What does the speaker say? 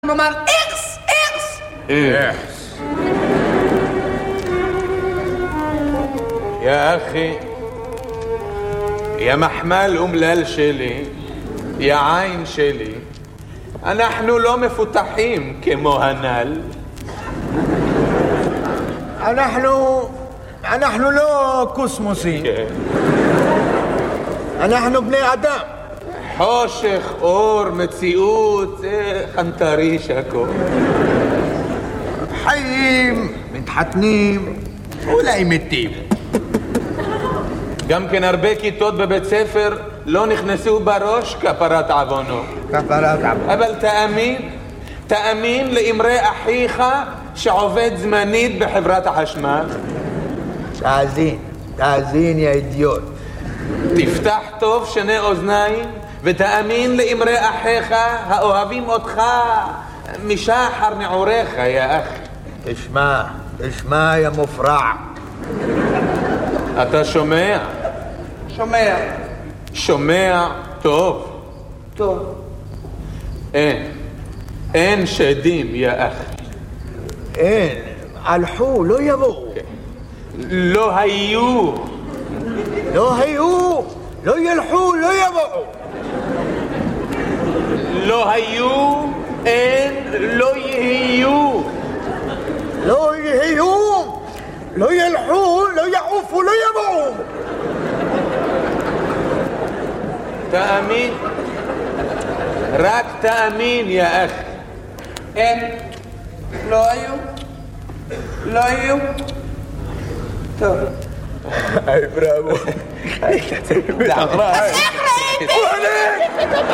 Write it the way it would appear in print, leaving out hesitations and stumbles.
נאמר אקס, אקס. אקס. יא אחי, יא מחמל אומלל שלי, יא עין שלי, אנחנו לא מפותחים כמו הנ"ל. אנחנו לא קוסמוסים. אנחנו בני אדם. חושך, אור, מציאות, חנטריש הכל. חיים, מתחתנים, אולי מתים. גם כן הרבה כיתות בבית ספר לא נכנסו בראש כפרת עוונו. אבל תאמין לאמרי אחיך שעובד זמנית בחברת החשמל. תאזין יא אידיוט. תפתח טוב שני אוזניים ותאמין לאמרי אחיך האוהבים אותך משחר נעוריך יא אחי. תשמע יא מופרע. אתה שומע? שומע טוב. אין שדים יא אחי. אין, הלכו, לא יבואו. לא היו, לא ילכו, לא יבואו. לא היו, אין, לא יהיו. לא יהיו, לא ילכו, לא יעופו, לא יבואו. תאמין, רק תאמין יא אחי. אין, לא היו. טוב. היי בראבו. אז איך ראיתי?